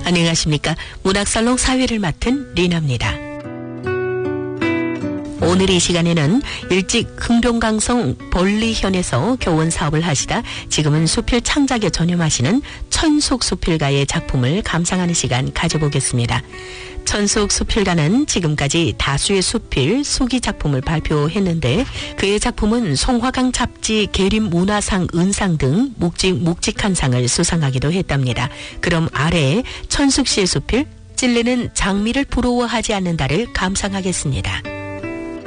안녕하십니까. 문학살롱 사회를 맡은 리나입니다. 오늘 이 시간에는 일찍 흥룡강성 벌리현에서 교원 사업을 하시다 지금은 수필 창작에 전념하시는 천숙 수필가의 작품을 감상하는 시간 가져보겠습니다. 천숙 수필가는 지금까지 다수의 수필, 수기 작품을 발표했는데 그의 작품은 송화강 잡지 계림문화상 은상 등 묵직한 상을 수상하기도 했답니다. 그럼 아래에 천숙 씨의 수필 찔레는 장미를 부러워하지 않는다를 감상하겠습니다.